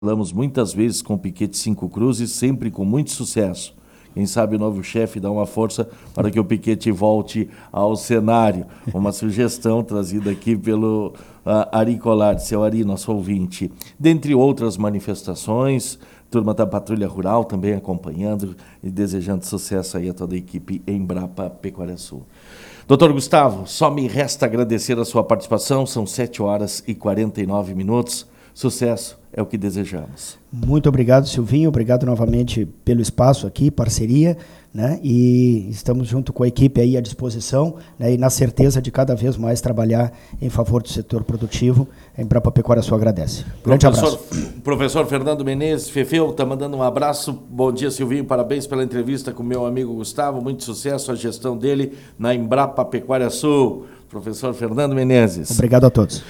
Falamos muitas vezes com o Piquete Cinco Cruzes, sempre com muito sucesso. Quem sabe o novo chefe dá uma força para que o Piquete volte ao cenário. Uma sugestão trazida aqui pelo Ari Colard, seu Ari, nosso ouvinte. Dentre outras manifestações, turma da Patrulha Rural também acompanhando e desejando sucesso aí a toda a equipe Embrapa Pecuária Sul. Doutor Gustavo, só me resta agradecer a sua participação, são 7h49. Sucesso é o que desejamos. Muito obrigado, Silvinho, obrigado novamente pelo espaço aqui, parceria, né? E estamos junto com a equipe aí à disposição, né? E na certeza de cada vez mais trabalhar em favor do setor produtivo. A Embrapa Pecuária Sul agradece. Grande abraço. Professor Fernando Menezes, Fefeu, está mandando um abraço. Bom dia, Silvinho, parabéns pela entrevista com o meu amigo Gustavo, muito sucesso a gestão dele na Embrapa Pecuária Sul. Professor Fernando Menezes. Obrigado a todos.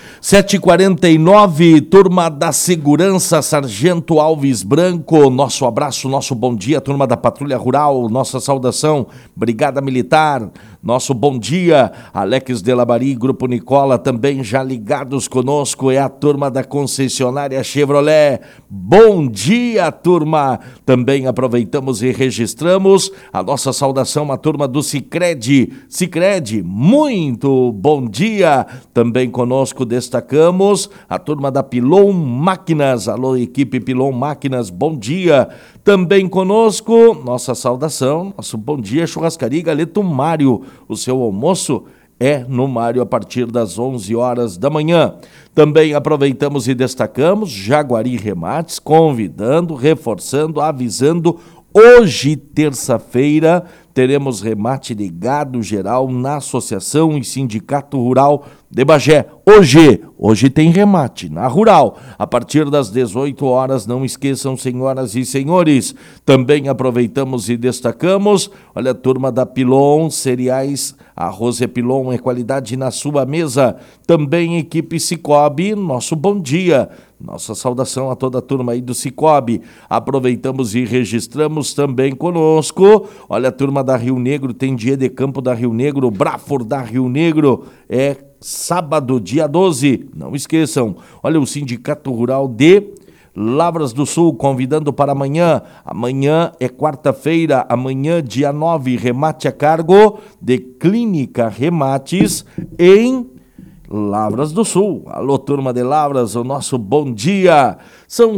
7h49, turma da Segurança, Sargento Alves Branco, nosso abraço, nosso bom dia, turma da Patrulha Rural, nossa saudação, Brigada Militar, nosso bom dia, Alex Delabari, Grupo Nicola, também já ligados conosco, é a turma da concessionária Chevrolet. Bom dia, turma! Também aproveitamos e registramos a nossa saudação à turma do Sicredi. Sicredi, muito bom dia! Também conosco destacamos a turma da Pilon Máquinas. Alô, equipe Pilon Máquinas, bom dia! Também conosco, nossa saudação, nosso bom dia, Churrascaria Galeto Mário. O seu almoço é no Mário a partir das 11 horas da manhã. Também aproveitamos e destacamos Jaguari Remates, convidando, reforçando, avisando. Hoje, terça-feira, teremos remate de gado geral na Associação e Sindicato Rural de Bagé. Hoje tem remate na Rural, a partir das 18 horas, não esqueçam, senhoras e senhores. Também aproveitamos e destacamos, olha a turma da Pilon, cereais, arroz é Pilon, é qualidade na sua mesa. Também equipe Cicobi, nosso bom dia. Nossa saudação a toda a turma aí do Cicobi. Aproveitamos e registramos também conosco, olha a turma da Rio Negro, tem dia de campo da Rio Negro, Brafor da Rio Negro, é sábado, dia 12, não esqueçam, olha o Sindicato Rural de Lavras do Sul, convidando para amanhã é quarta-feira, amanhã dia 9, remate a cargo de Clínica Remates em Lavras do Sul. Alô, turma de Lavras, o nosso bom dia. São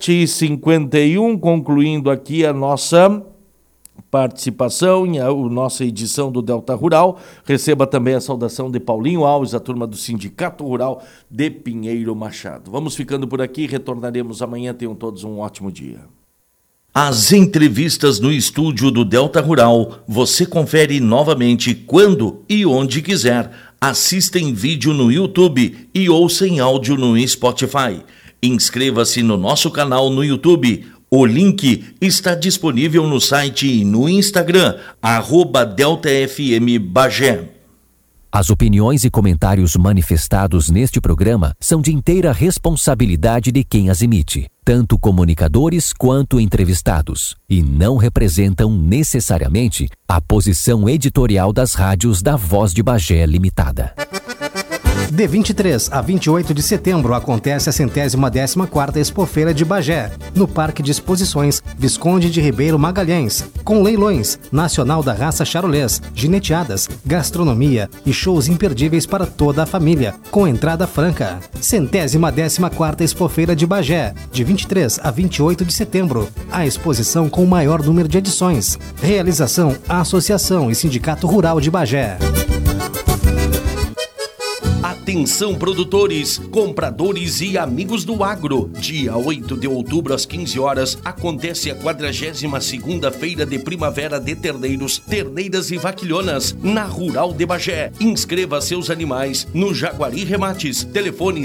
7h51, concluindo aqui a nossa participação e a nossa edição do Delta Rural. Receba também a saudação de Paulinho Alves, a turma do Sindicato Rural de Pinheiro Machado. Vamos ficando por aqui, retornaremos amanhã. Tenham todos um ótimo dia. As entrevistas no estúdio do Delta Rural você confere novamente quando e onde quiser. Assista em vídeo no YouTube e ouça em áudio no Spotify. Inscreva-se no nosso canal no YouTube. O link está disponível no site e no Instagram, @DeltaFMBagé. As opiniões e comentários manifestados neste programa são de inteira responsabilidade de quem as emite, tanto comunicadores quanto entrevistados, e não representam necessariamente a posição editorial das rádios da Voz de Bagé Limitada. De 23 a 28 de setembro acontece a 114ª Expofeira de Bagé, no Parque de Exposições Visconde de Ribeiro Magalhães, com leilões, Nacional da Raça Charolês, gineteadas, gastronomia e shows imperdíveis para toda a família, com entrada franca. 114ª Expofeira de Bagé, de 23 a 28 de setembro. A exposição com o maior número de edições. Realização Associação e Sindicato Rural de Bagé. Atenção produtores, compradores e amigos do agro. Dia 8 de outubro às 15 horas acontece a 42ª Feira de Primavera de Terneiros, Terneiras e Vaquilhonas na Rural de Bagé. Inscreva seus animais no Jaguari Remates. Telefone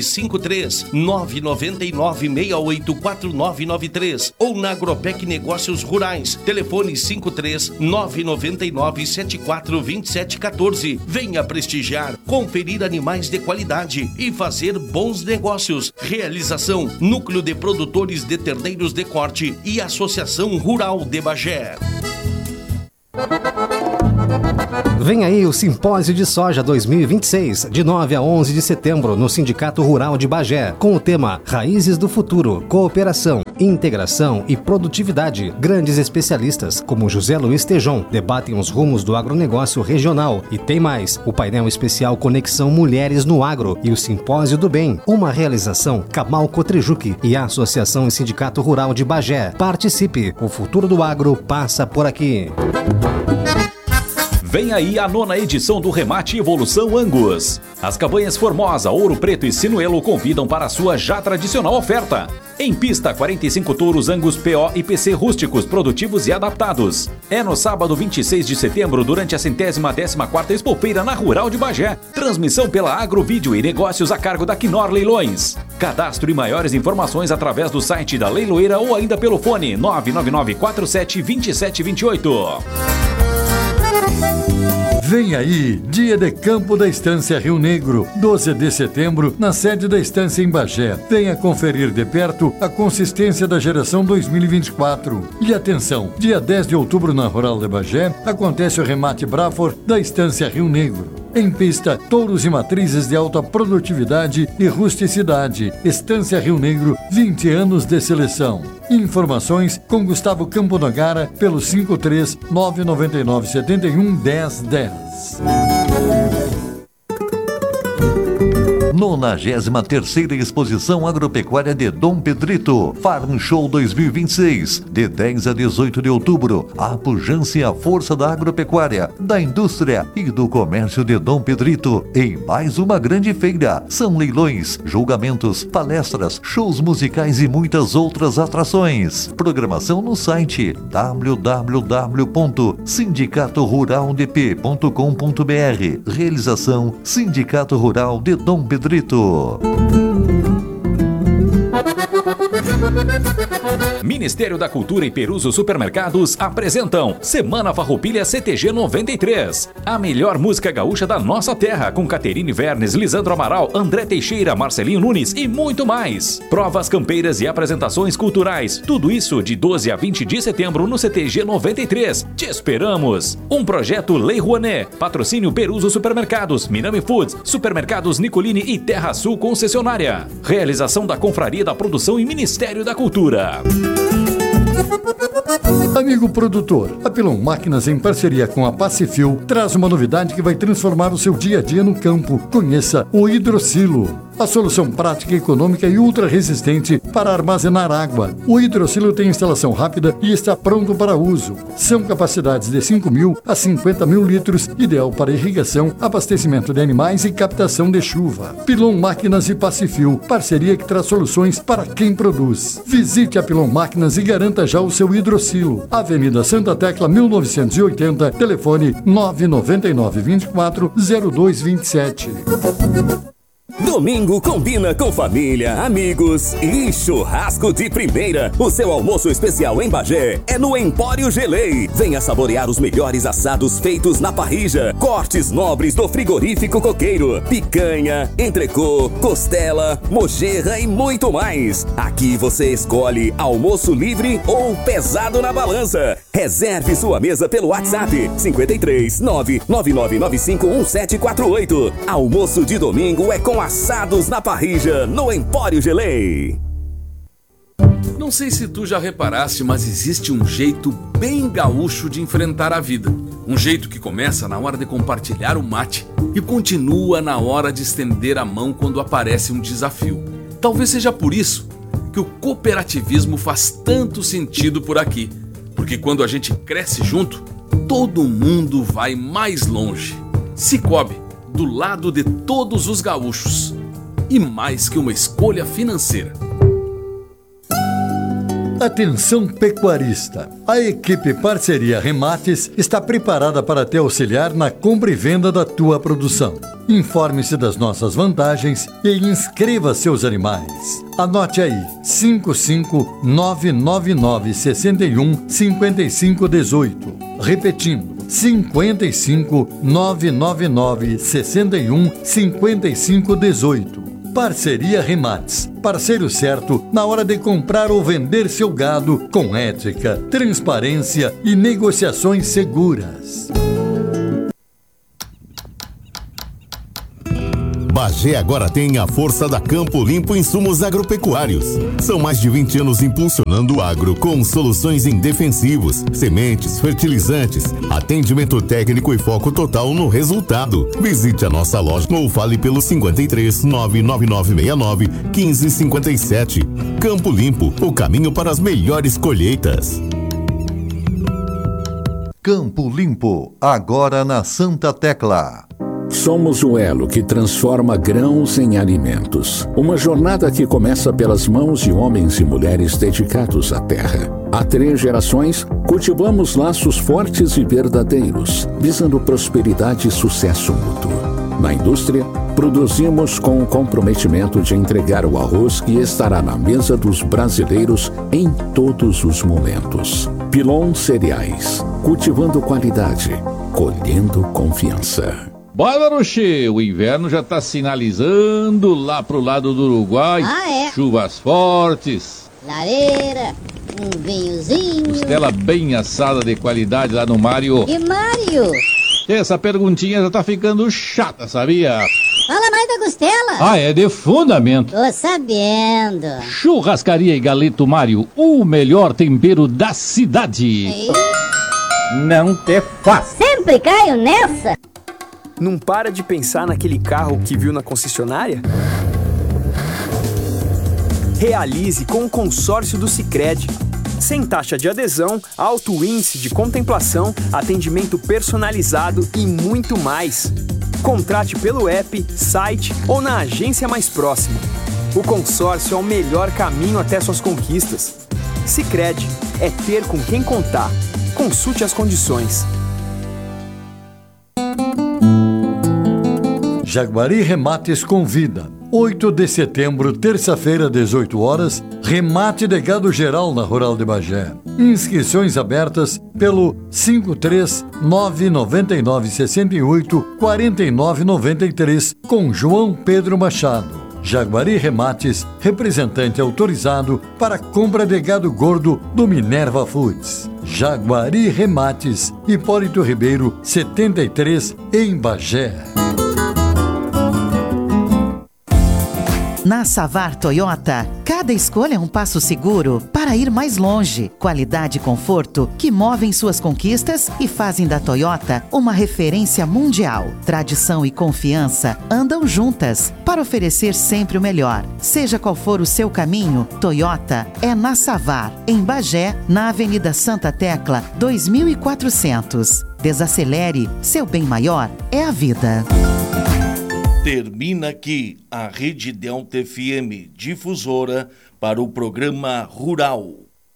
53-999-684993 ou na Agropec Negócios Rurais. Telefone 53-999-742714. Venha prestigiar, conferir animais de qualidade e fazer bons negócios. Realização: Núcleo de Produtores de Terneiros de Corte e Associação Rural de Bagé. Vem aí o Simpósio de Soja 2026, de 9 a 11 de setembro, no Sindicato Rural de Bagé, com o tema Raízes do Futuro, Cooperação, Integração e Produtividade. Grandes especialistas, como José Luiz Tejon, debatem os rumos do agronegócio regional. E tem mais, o painel especial Conexão Mulheres no Agro e o Simpósio do Bem, uma realização Camal Cotrejuc e a Associação e Sindicato Rural de Bagé. Participe, o futuro do agro passa por aqui. Vem aí a 9ª edição do Remate Evolução Angus. As cabanhas Formosa, Ouro Preto e Sinuelo convidam para a sua já tradicional oferta. Em pista, 45 touros Angus PO e PC rústicos, produtivos e adaptados. É no sábado 26 de setembro, durante a 114ª Expofeira na Rural de Bagé. Transmissão pela Agrovídeo e negócios a cargo da Quinor Leilões. Cadastro e maiores informações através do site da leiloeira ou ainda pelo fone 999472728. Vem aí, Dia de Campo da Estância Rio Negro, 12 de setembro, na sede da Estância em Bagé. Venha conferir de perto a consistência da geração 2024. E atenção, dia 10 de outubro na Rural de Bagé, acontece o remate Brafor da Estância Rio Negro. Em pista, touros e matrizes de alta produtividade e rusticidade. Estância Rio Negro, 20 anos de seleção. Informações com Gustavo Campo Nogara pelo 53 999 71 1010. 93ª Exposição Agropecuária de Dom Pedrito, Farm Show 2026, de 10 a 18 de outubro. A pujança e a força da agropecuária, da indústria e do comércio de Dom Pedrito, em mais uma grande feira. São leilões, julgamentos, palestras, shows musicais e muitas outras atrações. Programação no site www.sindicatoruraldp.com.br. Realização Sindicato Rural de Dom Pedrito. Ministério da Cultura e Peruso Supermercados apresentam Semana Farroupilha CTG 93. A melhor música gaúcha da nossa terra, com Caterine Vernes, Lisandro Amaral, André Teixeira, Marcelinho Nunes e muito mais. Provas campeiras e apresentações culturais. Tudo isso de 12 a 20 de setembro no CTG 93. Te esperamos. Um projeto Lei Rouanet. Patrocínio Peruso Supermercados, Minami Foods, Supermercados Nicolini e Terra Sul Concessionária. Realização da Confraria da Produção e Ministério da Cultura. Amigo produtor, a Pilon Máquinas, em parceria com a Pacifil, traz uma novidade que vai transformar o seu dia a dia no campo. Conheça o Hidrosilo, a solução prática, econômica e ultra resistente para armazenar água. O Hidrosilo tem instalação rápida e está pronto para uso. São capacidades de 5.000 a 50.000 litros, ideal para irrigação, abastecimento de animais e captação de chuva. Pilon Máquinas e Pacifil, parceria que traz soluções para quem produz. Visite a Pilon Máquinas e garanta já o seu Hidrosilo. Avenida Santa Tecla 1980, telefone 999 24 0227. Domingo combina com família, amigos e churrasco de primeira. O seu almoço especial em Bagé é no Empório Gelei. Venha saborear os melhores assados feitos na parrilla, cortes nobres do frigorífico coqueiro, picanha, entrecô, costela, mojerra e muito mais. Aqui você escolhe almoço livre ou pesado na balança. Reserve sua mesa pelo WhatsApp 53 99995 1748. Almoço de domingo é com assados na parrilla no Empório Gelei. Não sei se tu já reparaste, mas existe um jeito bem gaúcho de enfrentar a vida. Um jeito que começa na hora de compartilhar o mate e continua na hora de estender a mão quando aparece um desafio. Talvez seja por isso que o cooperativismo faz tanto sentido por aqui. Porque quando a gente cresce junto, todo mundo vai mais longe. Cicobi, do lado de todos os gaúchos. E mais que uma escolha financeira. Atenção pecuarista! A equipe Parceria Remates está preparada para te auxiliar na compra e venda da tua produção. Informe-se das nossas vantagens e inscreva seus animais. Anote aí, 55999 61 5518. Repetindo, 55999 61 5518. Parceria Remates, parceiro certo na hora de comprar ou vender seu gado com ética, transparência e negociações seguras. Bagé agora tem a força da Campo Limpo Insumos Agropecuários. São mais de 20 anos impulsionando o agro com soluções em defensivos, sementes, fertilizantes, atendimento técnico e foco total no resultado. Visite a nossa loja ou fale pelo 53 99969 1557. Campo Limpo, o caminho para as melhores colheitas. Campo Limpo, agora na Santa Tecla. Somos o elo que transforma grãos em alimentos. Uma jornada que começa pelas mãos de homens e mulheres dedicados à terra. Há 3 gerações, cultivamos laços fortes e verdadeiros, visando prosperidade e sucesso mútuo. Na indústria, produzimos com o comprometimento de entregar o arroz que estará na mesa dos brasileiros em todos os momentos. Pilon Cereais, cultivando qualidade, colhendo confiança. Bora, Rocher! O inverno já está sinalizando lá pro lado do Uruguai. Chuvas fortes. Lareira, um vinhozinho. Costela bem assada de qualidade lá no Mário. E Mário? Essa perguntinha já tá ficando chata, sabia? Fala mais da costela. É de fundamento. Tô sabendo. Churrascaria e Galeto Mário, o melhor tempero da cidade. Não te faz. Sempre caio nessa. Não para de pensar naquele carro que viu na concessionária? Realize com o consórcio do Sicredi. Sem taxa de adesão, alto índice de contemplação, atendimento personalizado e muito mais. Contrate pelo app, site ou na agência mais próxima. O consórcio é o melhor caminho até suas conquistas. Sicredi é ter com quem contar. Consulte as condições. Jaguari Remates convida. 8 de setembro, terça-feira, 18 horas, remate de gado geral na Rural de Bagé. Inscrições abertas pelo 53999684993 com João Pedro Machado. Jaguari Remates, representante autorizado para compra de gado gordo do Minerva Foods. Jaguari Remates, Hipólito Ribeiro, 73, em Bagé. Na Savar Toyota, cada escolha é um passo seguro para ir mais longe. Qualidade e conforto que movem suas conquistas e fazem da Toyota uma referência mundial. Tradição e confiança andam juntas para oferecer sempre o melhor. Seja qual for o seu caminho, Toyota é na Savar, em Bagé, na Avenida Santa Tecla, 2400. Desacelere, seu bem maior é a vida. Termina aqui a Rede Delta FM difusora para o programa Rural.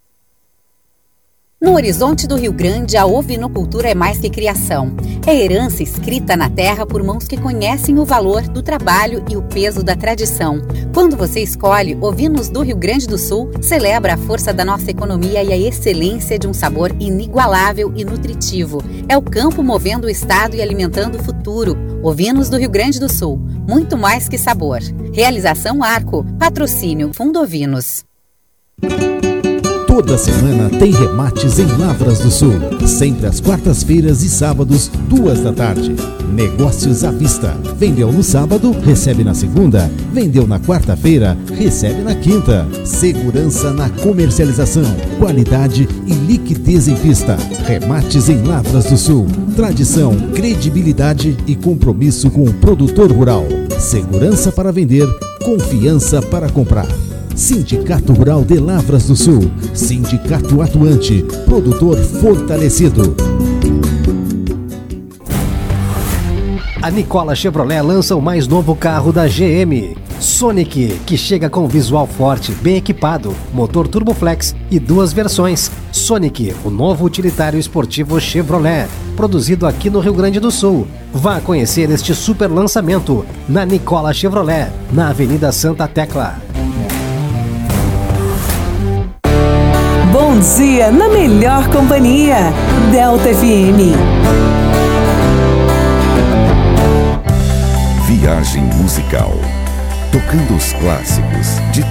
No horizonte do Rio Grande, a ovinocultura é mais que criação. É herança escrita na terra por mãos que conhecem o valor do trabalho e o peso da tradição. Quando você escolhe Ovinos do Rio Grande do Sul, celebra a força da nossa economia e a excelência de um sabor inigualável e nutritivo. É o campo movendo o estado e alimentando o futuro. Ovinos do Rio Grande do Sul, muito mais que sabor. Realização Arco, patrocínio Fundo Ovinos. Toda semana tem remates em Lavras do Sul. Sempre às quartas-feiras e sábados, 2 da tarde. Negócios à vista. Vendeu no sábado, recebe na segunda. Vendeu na quarta-feira, recebe na quinta. Segurança na comercialização. Qualidade e liquidez em pista. Remates em Lavras do Sul. Tradição, credibilidade e compromisso com o produtor rural. Segurança para vender, confiança para comprar. Sindicato Rural de Lavras do Sul. Sindicato atuante. Produtor fortalecido. A Nicola Chevrolet lança o mais novo carro da GM. Sonic, que chega com visual forte, bem equipado, motor Turboflex e 2 versões. Sonic, o novo utilitário esportivo Chevrolet, produzido aqui no Rio Grande do Sul. Vá conhecer este super lançamento na Nicola Chevrolet, na Avenida Santa Tecla. Bom dia na melhor companhia, Delta FM. Viagem musical, tocando os clássicos de